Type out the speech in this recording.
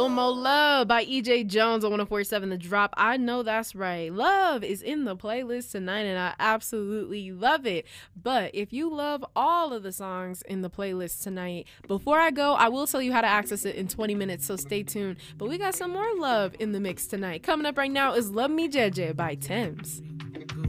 More Love by EJ Jones on 104.7 The Drop. I know that's right. Love is in the playlist tonight, and I absolutely love it. But if you love all of the songs in the playlist tonight, before I go, I will tell you how to access it in 20 minutes, so stay tuned. But we got some more love in the mix tonight. Coming up right now is Love Me Jeje by Thames.